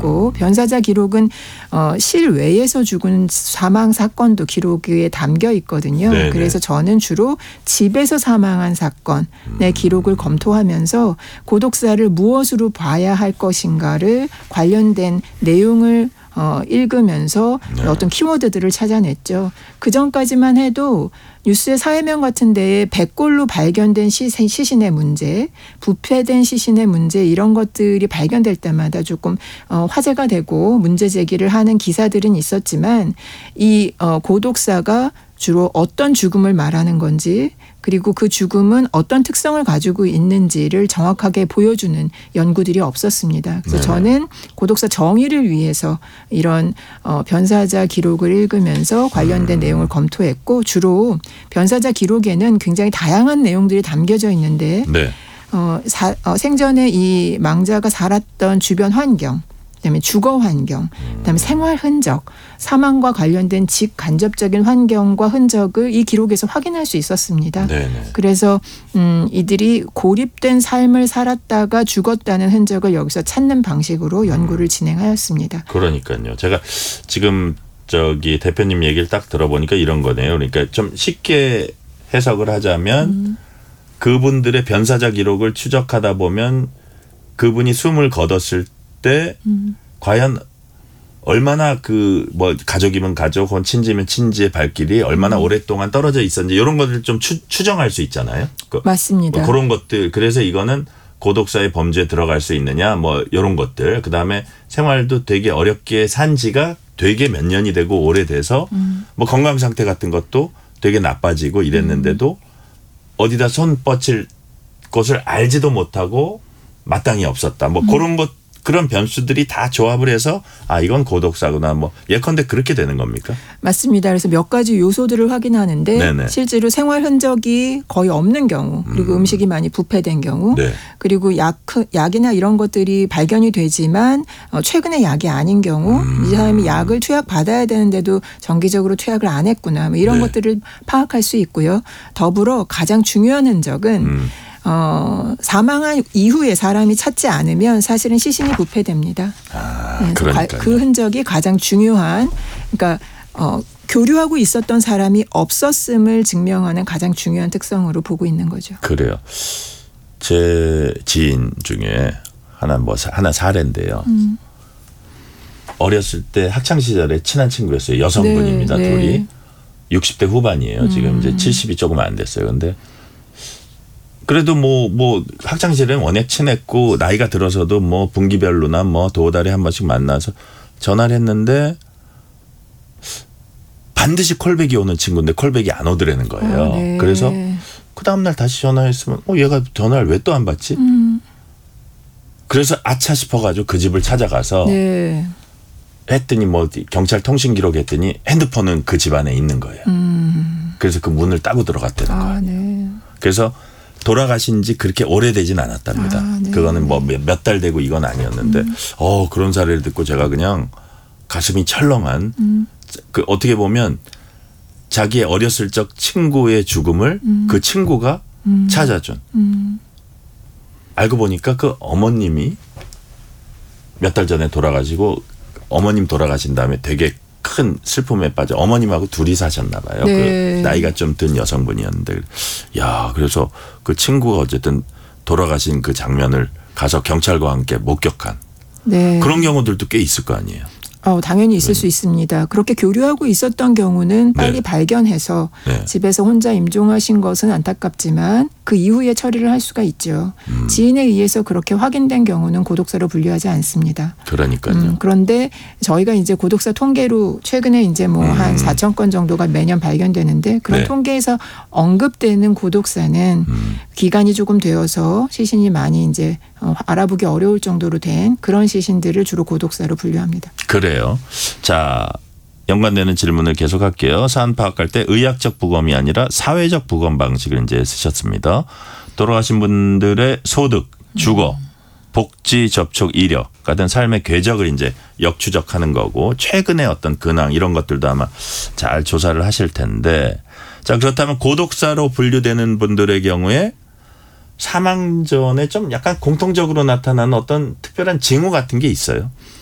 있고 변사자 기록은 실외에서 죽은 사망 사건도 기록에 담겨 있거든요. 네네. 그래서 저는 주로 집에서 사망한 사건의 기록을 검토하면서 고독사를 무엇으로 봐야 할 것인가를 관련된 내용을 읽으면서 네. 어떤 키워드들을 찾아냈죠. 그전까지만 해도 뉴스의 사회면 같은 데에 백골로 발견된 시신의 문제, 부패된 시신의 문제 이런 것들이 발견될 때마다 조금 화제가 되고 문제 제기를 하는 기사들은 있었지만 이 고독사가 주로 어떤 죽음을 말하는 건지 그리고 그 죽음은 어떤 특성을 가지고 있는지를 정확하게 보여주는 연구들이 없었습니다. 그래서 네네. 저는 고독사 정의를 위해서 이런 변사자 기록을 읽으면서 관련된 내용을 검토했고 주로 변사자 기록에는 굉장히 다양한 내용들이 담겨져 있는데 네. 생전에 이 망자가 살았던 주변 환경 그다음에 주거 환경, 그다음에 생활 흔적, 사망과 관련된 직간접적인 환경과 흔적을 이 기록에서 확인할 수 있었습니다. 네네. 그래서 이들이 고립된 삶을 살았다가 죽었다는 흔적을 여기서 찾는 방식으로 연구를 진행하였습니다. 그러니까요. 제가 지금 대표님 얘기를 딱 들어보니까 이런 거네요. 그러니까 좀 쉽게 해석을 하자면 그분들의 변사자 기록을 추적하다 보면 그분이 숨을 거뒀을 때 과연 얼마나 가족이면 가족 혹은 친지면 친지의 발길이 얼마나 오랫동안 떨어져 있었는지 이런 것들 좀 추정할 수 있잖아요. 맞습니다. 그런 것들. 그래서 이거는 고독사의 범죄에 들어갈 수 있느냐 이런 것들. 그다음에 생활도 되게 어렵게 산 지가 되게 몇 년이 되고 오래돼서 건강 상태 같은 것도 되게 나빠지고 이랬는데도 어디다 손 뻗칠 것을 알지도 못하고 마땅히 없었다. 그런 변수들이 다 조합을 해서 이건 고독사구나. 예컨대 그렇게 되는 겁니까? 맞습니다. 그래서 몇 가지 요소들을 확인하는데 네네. 실제로 생활 흔적이 거의 없는 경우 그리고 음식이 많이 부패된 경우 네. 그리고 약이나 이런 것들이 발견이 되지만 최근에 약이 아닌 경우 이 사람이 약을 투약받아야 되는데도 정기적으로 투약을 안 했구나. 이런 네. 것들을 파악할 수 있고요. 더불어 가장 중요한 흔적은 사망한 이후에 사람이 찾지 않으면 사실은 시신이 부패됩니다. 그러니까요. 그 흔적이 가장 중요한 그러니까 교류하고 있었던 사람이 없었음을 증명하는 가장 중요한 특성으로 보고 있는 거죠. 그래요. 제 지인 중에 하나 사례인데요. 어렸을 때 학창 시절에 친한 친구였어요. 여성분입니다. 네, 둘이. 네. 60대 후반이에요. 지금 이제 70이 조금 안 됐어요. 근데 그래도 학창 시절에는 워낙 친했고 나이가 들어서도 분기별로나 도달에 한 번씩 만나서 전화를 했는데 반드시 콜백이 오는 친구인데 콜백이 안 오더라는 거예요. 네. 그래서 그 다음날 다시 전화했으면 얘가 전화를 왜 또 안 받지? 그래서 아차 싶어가지고 그 집을 찾아가서 네. 했더니 경찰 통신 기록 했더니 핸드폰은 그 집 안에 있는 거예요. 그래서 그 문을 따고 들어갔다는 거예요. 네. 그래서 돌아가신 지 그렇게 오래되진 않았답니다. 네. 그거는 몇 달 되고 이건 아니었는데 그런 사례를 듣고 제가 그냥 가슴이 철렁한 어떻게 보면 자기의 어렸을 적 친구의 죽음을 그 친구가 찾아준. 알고 보니까 그 어머님이 몇 달 전에 돌아가시고 어머님 돌아가신 다음에 되게 큰 슬픔에 빠져 어머님하고 둘이 사셨나 봐요. 네. 그 나이가 좀 든 여성분이었는데 그래서 그 친구가 어쨌든 돌아가신 그 장면을 가서 경찰과 함께 목격한 네. 그런 경우들도 꽤 있을 거 아니에요. 당연히 있을 수 있습니다. 그렇게 교류하고 있었던 경우는 빨리 네. 발견해서 네. 집에서 혼자 임종하신 것은 안타깝지만 그 이후에 처리를 할 수가 있죠. 지인에 의해서 그렇게 확인된 경우는 고독사로 분류하지 않습니다. 그러니까요. 그런데 저희가 이제 고독사 통계로 최근에 이제 한 4천 건 정도가 매년 발견되는데 그런 네. 통계에서 언급되는 고독사는 기간이 조금 되어서 시신이 많이 이제 알아보기 어려울 정도로 된 그런 시신들을 주로 고독사로 분류합니다. 그래요. 자, 연관되는 질문을 계속할게요. 사안 파악할 때 의학적 부검이 아니라 사회적 부검 방식을 이제 쓰셨습니다. 돌아가신 분들의 소득, 주거, 복지 접촉 이력 같은 삶의 궤적을 이제 역추적하는 거고 최근의 어떤 근황 이런 것들도 아마 잘 조사를 하실 텐데 자 그렇다면 고독사로 분류되는 분들의 경우에 사망 전에 좀 약간 공통적으로 나타나는 어떤 특별한 징후 같은 게 있어요?